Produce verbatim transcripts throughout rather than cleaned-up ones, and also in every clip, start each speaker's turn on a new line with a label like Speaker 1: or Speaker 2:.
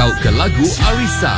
Speaker 1: Tahu ke lagu Arisa?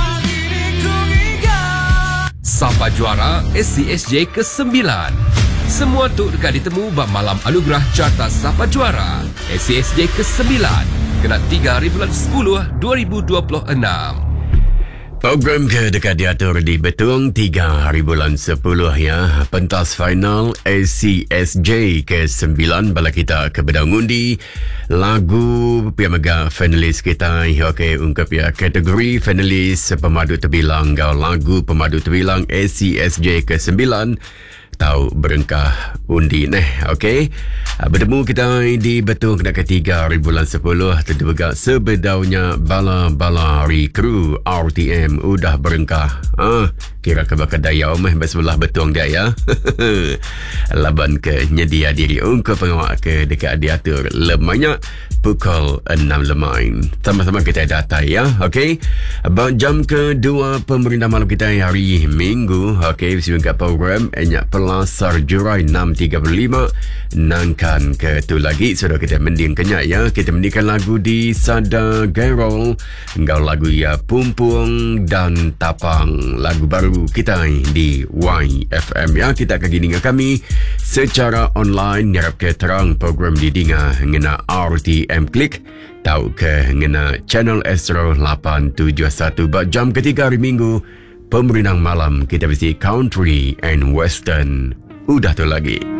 Speaker 1: Sapa Juara S C S J kesembilan. Semua tu dekat ditemu bab malam anugerah carta Sapa Juara S C S J kesembilan. Kena tiga hari bulan sepuluh dua ribu dua puluh enam.
Speaker 2: Program ke dekat diatur di Betung tiga hari bulan sepuluh ya. Pentas final S C S J ke sembilan bala kita ke bedang undi. Lagu pihak mega finalis kita okey ungkap ya kategori finalis pemadu terbilang gau lagu pemadu terbilang S C S J ke sembilan. Tahu berengkah undi neh, okey. Bertemu kita di Betung kena ketiga hari bulan sepuluh tentu juga sebedaunya bala-bala hari kru R T M udah berengkah. Ah, kira ke bakal daya meh besebelah Betung dia ya. Laban ke nyedia diri ungkap pengawak ke dekat diatur lemanya pukul enam lemain. Sama-sama kita data ya, okey. Jam kedua pemerintah malam kita hari Minggu, okey, sehingga program enyak Pelasar Jurai enam tiga lima nangkan ke tu lagi sudah kita mending kenyak ya. Kita mendingkan lagu di Sada Gairol engkau lagu ya Pumpung dan Tapang, lagu baru kita di Y F M ya. Kita akan gini kami secara online nyarap ke terang program didinga ngena R T M Klik tahu ke ngena channel Astro lapan tujuh satu bak jam ketiga hari Minggu. Pemerintah malam kita besi country and western. Udah tu lagi.